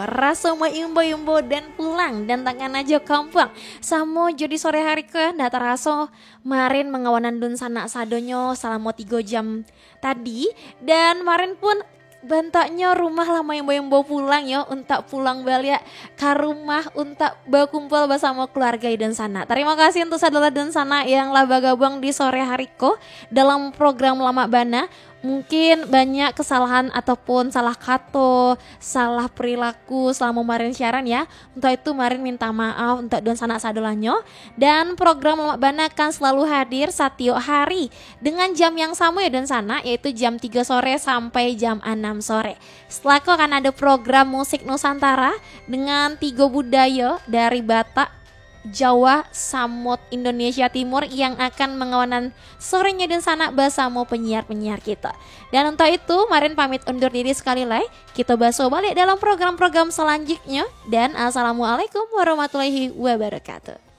rasa mau imbo-imbo dan pulang dan tangan aja kampung. Samo jadi sore hari ke data raso marin mengawanan dun sana sadonyo selama 3 jam tadi dan marin pun bantaknya rumah lama yang bawa pulang yo untuk pulang balik ke rumah untuk berkumpul bersama keluarga dan sana. Terima kasih untuk saudara dan sana yang laba gabung di sore hariko dalam program Lama Bana. Mungkin banyak kesalahan ataupun salah kata, salah perilaku selama kemarin siaran ya. Untuk itu kemarin minta maaf untuk don sanak sadolanyo. Dan program Lama Bana akan selalu hadir setiap hari dengan jam yang sama ya don sana, yaitu jam 3 sore sampai jam 6 sore. Setelah itu akan ada program musik Nusantara dengan 3 budaya dari Batak, Jawa, Samut, Indonesia Timur yang akan mengawanan sorenya dan sana bersama penyiar-penyiar kita. Dan untuk itu, Marin pamit undur diri sekali lagi. Kita bahas balik dalam program-program selanjutnya. Dan assalamualaikum warahmatullahi wabarakatuh.